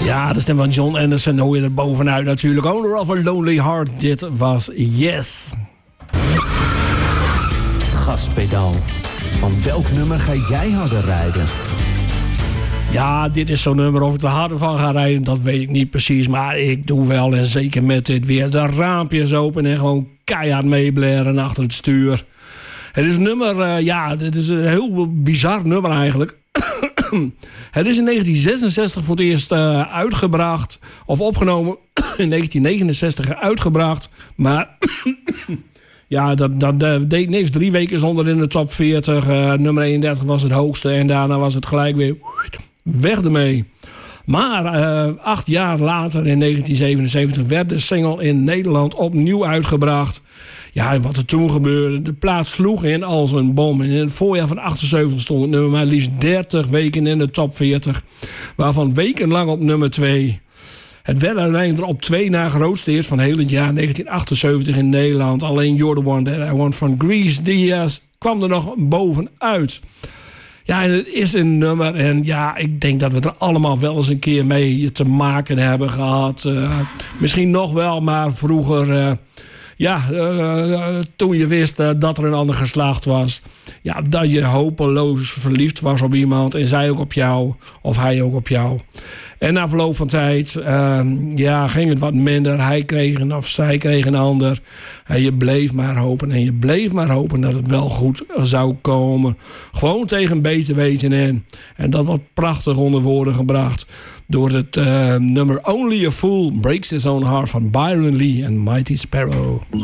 Ja, de stem van John Anderson hoor je er bovenuit natuurlijk. Owner of a Lonely Heart, dit was Yes. Gaspedaal. Van welk nummer ga jij harder rijden? Ja, dit is zo'n nummer. Of ik er harder van ga rijden, dat weet ik niet precies. Maar ik doe wel, en zeker met dit weer, de raampjes open en gewoon keihard meeblaren achter het stuur. Het is een nummer, dit is een heel bizar nummer eigenlijk. Het is in 1966 voor het eerst uitgebracht, of opgenomen. In 1969 uitgebracht. Maar ja, dat deed niks. 3 weken zonder in de top 40. Nummer 31 was het hoogste. En daarna was het gelijk weer weg ermee. Maar 8 jaar later, in 1977, werd de single in Nederland opnieuw uitgebracht. Ja, en wat er toen gebeurde, de plaat sloeg in als een bom. En in het voorjaar van 78 stond het nummer maar liefst 30 weken in de top 40. Waarvan wekenlang op nummer 2. Het werd uiteindelijk op 2 na grootste hit van heel het jaar 1978 in Nederland. Alleen You're the One That I Want van Grease, die kwam er nog bovenuit. Ja, en het is een nummer. En ja, ik denk dat we er allemaal wel eens een keer mee te maken hebben gehad. Misschien nog wel, maar vroeger... toen je wist dat er een ander geslacht was. Ja, dat je hopeloos verliefd was op iemand. En zij ook op jou. Of hij ook op jou. En na verloop van tijd ging het wat minder. Hij kreeg een of zij kreeg een ander. En je bleef maar hopen. En je bleef maar hopen dat het wel goed zou komen. Gewoon tegen beter weten in. En dat wordt prachtig onder woorden gebracht. Door het nummer Only a Fool Breaks His Own Heart van Byron Lee en Mighty Sparrow.